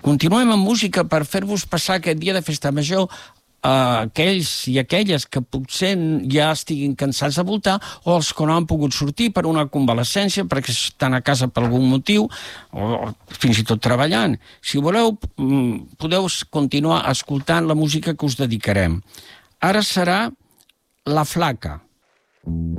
Continuem amb música per fer-vos passar aquest dia de festa major a aquells i aquelles que potser ja estiguin cansats de voltar o els que no han pogut sortir per una convalescència perquè estan a casa per algun motiu o fins i tot treballant. Si voleu, podeu continuar escoltant la música que us dedicarem. Ara serà La Flaca.